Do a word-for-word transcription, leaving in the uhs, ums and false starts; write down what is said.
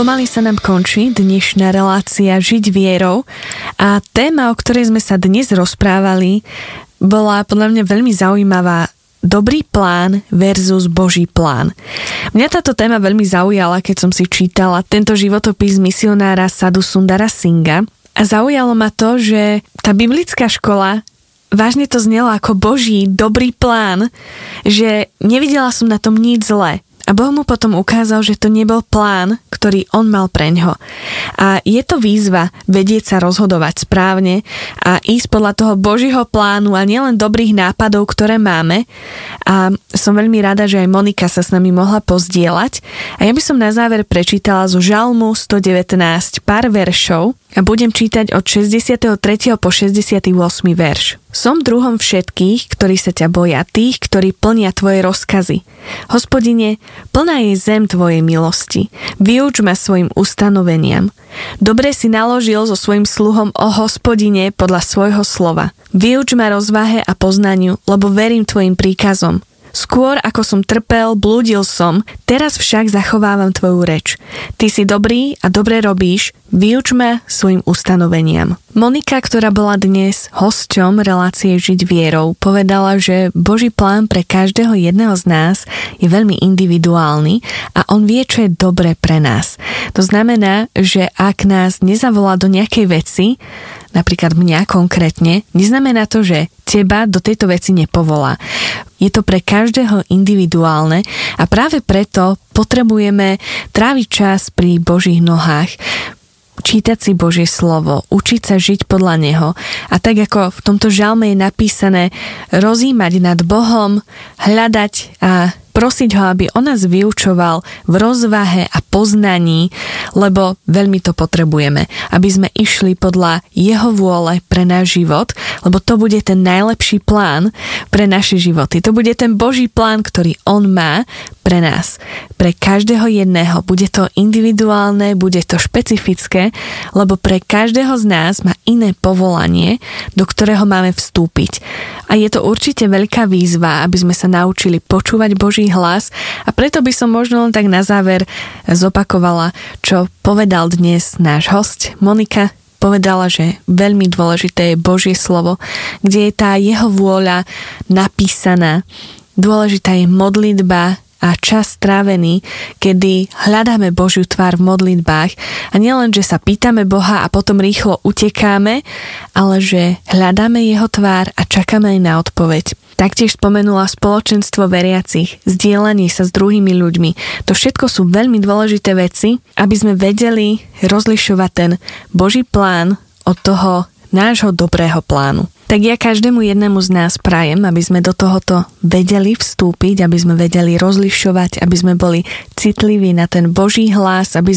Pomaly sa nám končí dnešná relácia Žiť vierou a téma, o ktorej sme sa dnes rozprávali, bola podľa mňa veľmi zaujímavá. Dobrý plán versus Boží plán. Mňa táto téma veľmi zaujala, keď som si čítala tento životopis misionára Sadhu Sundara Singha a zaujalo ma to, že tá biblická škola vážne to znelo ako Boží dobrý plán, že nevidela som na tom nič zlé. A Boh mu potom ukázal, že to nebol plán, ktorý on mal preňho. A je to výzva vedieť sa rozhodovať správne a ísť podľa toho Božího plánu a nielen dobrých nápadov, ktoré máme. A som veľmi rada, že aj Monika sa s nami mohla pozdieľať. A ja by som na záver prečítala zo Žalmu sto devätnásť pár veršov a budem čítať od šesťdesiateho tretieho po šesťdesiaty ôsmy verš. Som druhom všetkých, ktorí sa ťa boja, tých, ktorí plnia tvoje rozkazy. Hospodine, plná je zem tvojej milosti. Vyuč ma svojim ustanoveniam. Dobre si naložil so svojim sluhom o Hospodine podľa svojho slova. Vyuč ma rozvahe a poznaniu, lebo verím tvojim príkazom. Skôr ako som trpel, blúdil som, teraz však zachovávam tvoju reč. Ty si dobrý a dobre robíš, vyuč ma svojim ustanoveniam. Monika, ktorá bola dnes hosťom relácie Žiť vierou, povedala, že Boží plán pre každého jedného z nás je veľmi individuálny a on vie, čo je dobré pre nás. To znamená, že ak nás nezavolá do nejakej veci, napríklad mňa konkrétne, neznamená to, že teba do tejto veci nepovolá. Je to pre každého individuálne a práve preto potrebujeme tráviť čas pri Božích nohách, čítať si Božie slovo, učiť sa žiť podľa neho a tak ako v tomto žalme je napísané rozímať nad Bohom, hľadať a prosiť ho, aby on nás vyučoval v rozvahe a poznaní, lebo veľmi to potrebujeme, aby sme išli podľa jeho vôle pre náš život, lebo to bude ten najlepší plán pre naše životy. To bude ten Boží plán, ktorý on má pre nás, pre každého jedného. Bude to individuálne, bude to špecifické, lebo pre každého z nás má iné povolanie, do ktorého máme vstúpiť. A je to určite veľká výzva, aby sme sa naučili počúvať Boží hlas a preto by som možno len tak na záver zopakovala, čo povedal dnes náš hosť Monika. Povedala, že veľmi dôležité je Božie slovo, kde je tá jeho vôľa napísaná. Dôležitá je modlitba a čas strávený, kedy hľadáme Božiu tvár v modlitbách a nielen, že sa pýtame Boha a potom rýchlo utekáme, ale že hľadáme jeho tvár a čakáme aj na odpoveď. Taktiež spomenula spoločenstvo veriacich, zdieľanie sa s druhými ľuďmi. To všetko sú veľmi dôležité veci, aby sme vedeli rozlišovať ten Boží plán od toho nášho dobrého plánu. Tak ja každému jednému z nás prajem, aby sme do tohoto vedeli vstúpiť, aby sme vedeli rozlišovať, aby sme boli citliví na ten Boží hlas, aby